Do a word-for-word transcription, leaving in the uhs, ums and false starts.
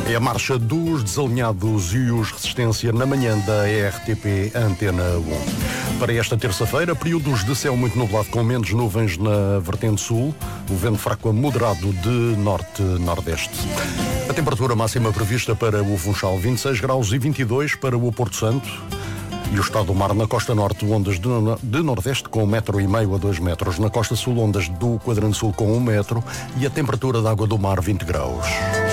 É a marcha dos desalinhados e os Resistência na manhã da R T P Antena um. Para esta terça-feira, períodos de céu muito nublado com menos nuvens na vertente sul, o vento fraco a moderado de norte-nordeste. A temperatura máxima prevista para o Funchal vinte e seis graus e vinte e dois para o Porto Santo. E o estado do mar na costa norte, ondas de, de nordeste com um metro e meio a dois metros. Na costa sul, ondas do quadrante sul com um metro. E a temperatura da água do mar, vinte graus.